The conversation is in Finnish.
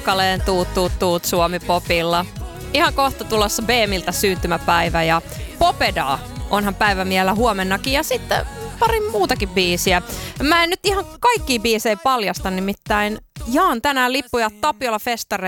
Kakkaleen tuut Suomi Popilla. Ihan kohta tulossa Beemiltä syntymäpäivä ja Popedaa onhan päivämiellä huomennakin ja sitten pari muutakin biisiä. Mä en nyt ihan kaikkia biisejä paljasta, nimittäin jaan tänään lippuja Tapiola-festareille